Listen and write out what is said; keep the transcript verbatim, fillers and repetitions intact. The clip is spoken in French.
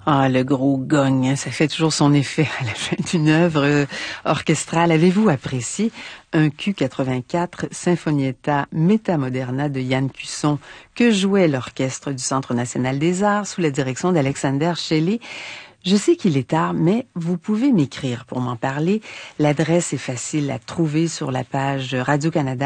Ah, le gros gong, hein, ça fait toujours son effet à la fin d'une œuvre euh, orchestrale. Avez-vous apprécié un Q quatre-vingt-quatre Sinfonietta Metamoderna de Yann Cusson que jouait l'Orchestre du Centre national des arts sous la direction d'Alexander Shelley? Je sais qu'il est tard, mais vous pouvez m'écrire pour m'en parler. L'adresse est facile à trouver sur la page Radio-Canada.